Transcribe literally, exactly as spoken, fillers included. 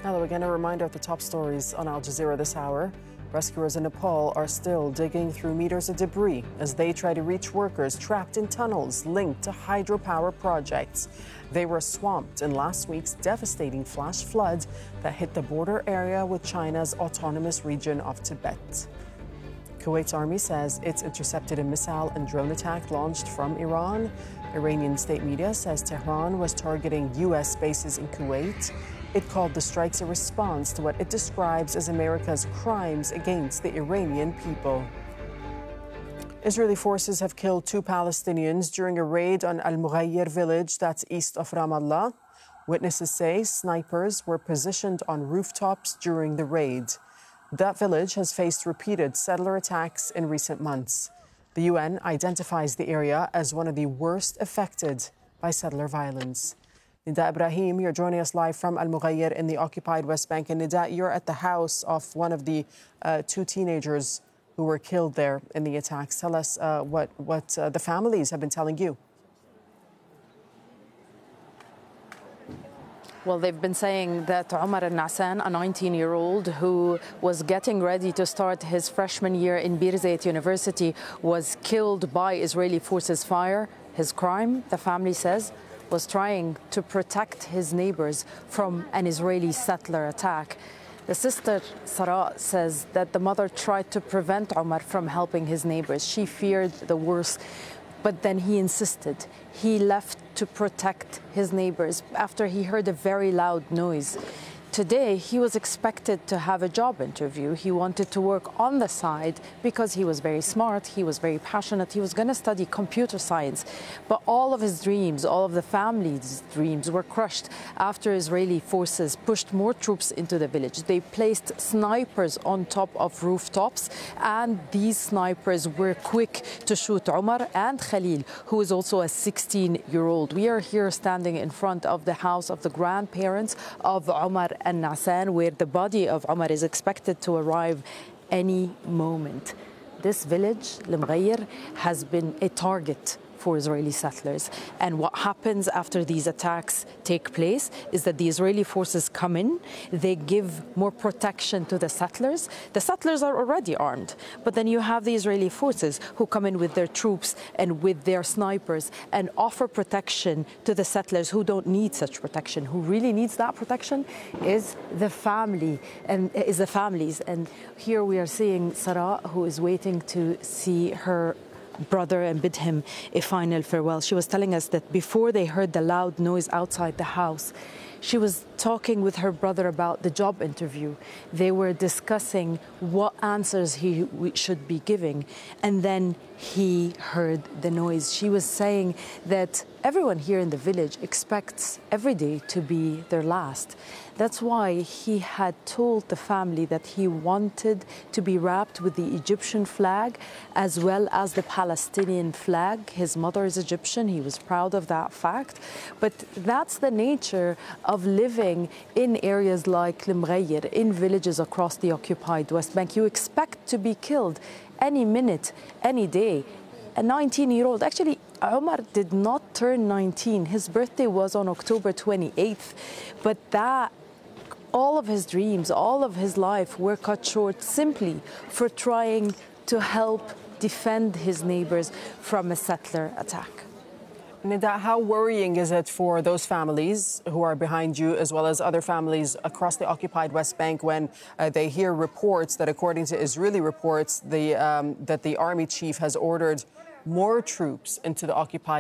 Hello again. A reminder of the top stories on Al Jazeera this hour. Rescuers in Nepal are still digging through meters of debris as they try to reach workers trapped in tunnels linked to hydropower projects. They were swamped in last week's devastating flash flood that hit the border area with China's autonomous region of Tibet. Kuwait's army says it's intercepted a missile and drone attack launched from Iran. Iranian state media says Tehran was targeting U S bases in Kuwait. It called the strikes a response to what it describes as America's crimes against the Iranian people. Israeli forces have killed two Palestinians during a raid on Al Mughayr village that's east of Ramallah. Witnesses say snipers were positioned on rooftops during the raid. That village has faced repeated settler attacks in recent months. The U N identifies the area as one of the worst affected by settler violence. Nida Ibrahim, you're joining us live from Al Mughayr in the occupied West Bank. And Nida, you're at the house of one of the uh, two teenagers who were killed there in the attacks. Tell us uh, what, what uh, the families have been telling you. Well, they've been saying that Omar al-Nassan, a nineteen-year-old who was getting ready to start his freshman year in Birzeit University, was killed by Israeli forces' fire. His crime, the family says, was trying to protect his neighbors from an Israeli settler attack. The sister, Sarah, says that the mother tried to prevent Omar from helping his neighbors. She feared the worst, but then he insisted. He left to protect his neighbors after he heard a very loud noise. Today, he was expected to have a job interview. He wanted to work on the side because he was very smart, he was very passionate, he was going to study computer science. But all of his dreams, all of the family's dreams were crushed after Israeli forces pushed more troops into the village. They placed snipers on top of rooftops, and these snipers were quick to shoot Omar and Khalil, who is also a sixteen-year-old. We are here standing in front of the house of the grandparents of Omar al-Nassan, where the body of Omar is expected to arrive any moment. This village, Al Mughayr, has been a target for Israeli settlers. And what happens after these attacks take place is that the Israeli forces come in, they give more protection to the settlers. The settlers are already armed, but then you have the Israeli forces who come in with their troops and with their snipers and offer protection to the settlers who don't need such protection. Who really needs that protection is the family and is the families. And here we are seeing Sarah, who is waiting to see her brother and bid him a final farewell. She was telling us that before they heard the loud noise outside the house, she was talking with her brother about the job interview. They were discussing what answers he should be giving, and then he heard the noise. She was saying that everyone here in the village expects every day to be their last. That's why he had told the family that he wanted to be wrapped with the Egyptian flag as well as the Palestinian flag. His mother is Egyptian. He was proud of that fact. But that's the nature of living in areas like Al Mughayr, in villages across the occupied West Bank. You expect to be killed any minute, any day. A nineteen-year-old, actually, Omar did not turn nineteen. His birthday was on October twenty-eighth. But that, all of his dreams, all of his life were cut short simply for trying to help defend his neighbors from a settler attack. Nida, how worrying is it for those families who are behind you, as well as other families across the occupied West Bank, when uh, they hear reports that, according to Israeli reports, the, um, that the army chief has ordered more troops into the occupied